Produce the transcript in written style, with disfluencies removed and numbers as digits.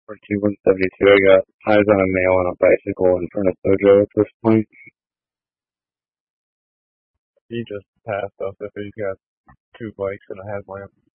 4172. I got eyes on a male on a bicycle in front of Sojo at this point. He just passed us if he's got two bikes and a headlamp.